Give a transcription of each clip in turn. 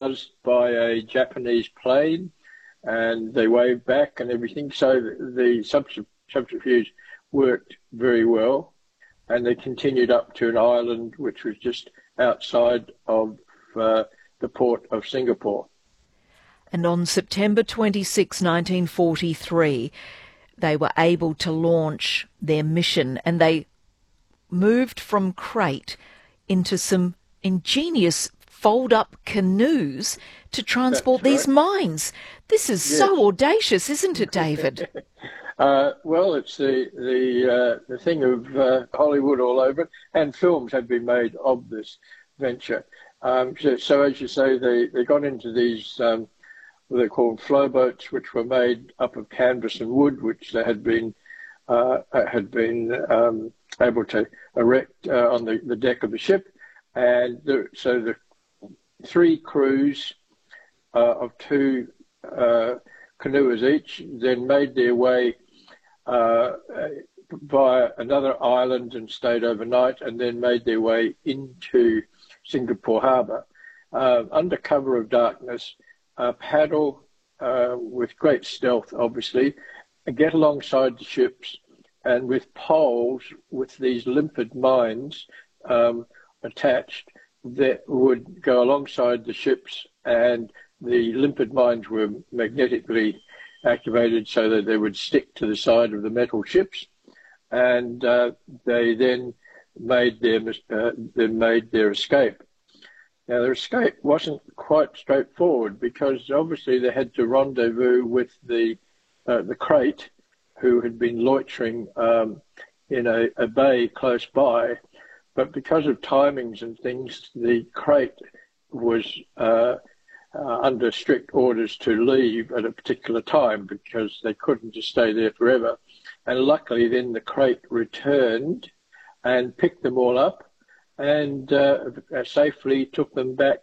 buzzed by a Japanese plane, and they waved back and everything. So the subterfuge worked very well, and they continued up to an island which was just outside of the port of Singapore. And on September 26, 1943, they were able to launch their mission, and they moved from crate into some ingenious fold-up canoes to transport these mines. This is so audacious, isn't it, David? Well, it's the thing of Hollywood all over it, and films have been made of this venture. So as you say, they got into these what they're called flow boats, which were made up of canvas and wood, which they had been able to erect on the deck of the ship. And so the three crews of two canoers each then made their way via another island and stayed overnight, and then made their way into Singapore Harbour under cover of darkness, paddle with great stealth, obviously, and get alongside the ships, and with poles with these limpet mines attached that would go alongside the ships, and the limpet mines were magnetically activated so that they would stick to the side of the metal ships, and they then made their escape. Now, their escape wasn't quite straightforward, because obviously they had to rendezvous with the crate, who had been loitering in a bay close by. But because of timings and things, the crate was under strict orders to leave at a particular time, because they couldn't just stay there forever. And luckily then the crate returned and picked them all up and safely took them back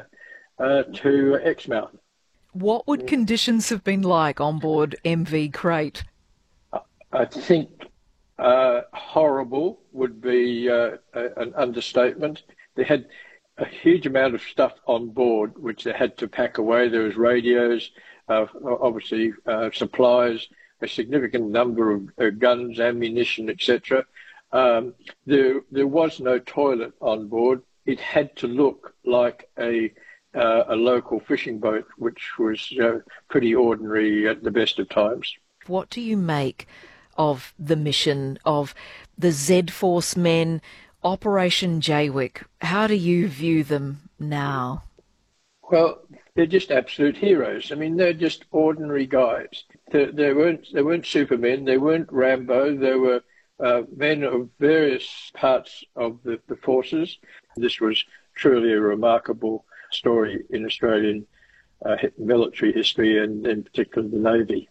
to Exmouth. What would conditions have been like on board MV Crate? I think horrible would be an understatement. They had a huge amount of stuff on board which they had to pack away. There was radios, obviously supplies, a significant number of guns, ammunition, etc. There was no toilet on board. It had to look like a local fishing boat, which was pretty ordinary at the best of times. What do you make of the mission of the Z-Force men, Operation Jaywick? How do you view them now? Well, they're just absolute heroes. I mean, they're just ordinary guys. They weren't Supermen. They weren't Rambo. They were men of various parts of the forces. This was truly a remarkable story in Australian military history, and in particular the Navy.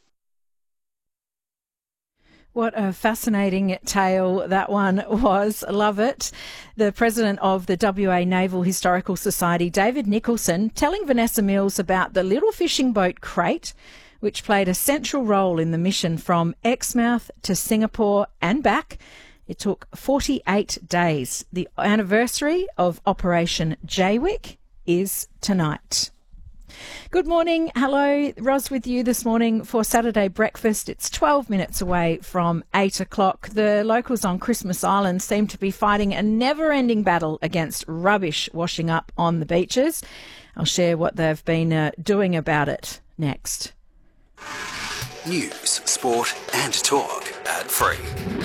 What a fascinating tale that one was. Love it. The president of the WA Naval Historical Society, David Nicholson, telling Vanessa Mills about the little fishing boat Crate, which played a central role in the mission from Exmouth to Singapore and back. It took 48 days. The anniversary of Operation Jaywick is tonight. Good morning. Hello, Ros with you this morning for Saturday breakfast. It's 12 minutes away from 8 o'clock. The locals on Christmas Island seem to be fighting a never-ending battle against rubbish washing up on the beaches. I'll share what they've been doing about it next. News, sport and talk ad-free.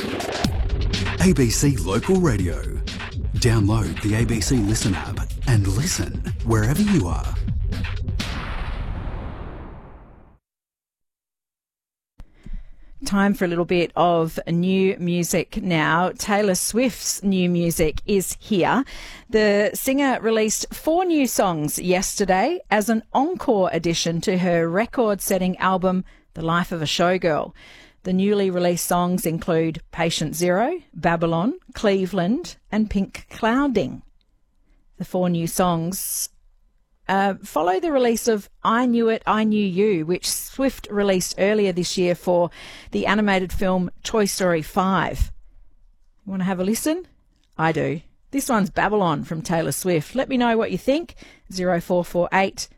ABC Local Radio. Download the ABC Listen app and listen wherever you are. Time for a little bit of new music now. Taylor Swift's new music is here. The singer released 4 new songs yesterday as an encore addition to her record-setting album, The Life of a Showgirl. The newly released songs include Patient Zero, Babylon, Cleveland and Pink Clouding. The 4 new songs follow the release of I Knew It, I Knew You, which Swift released earlier this year for the animated film Toy Story 5. You want to have a listen? I do. This one's Babylon from Taylor Swift. Let me know what you think. 0448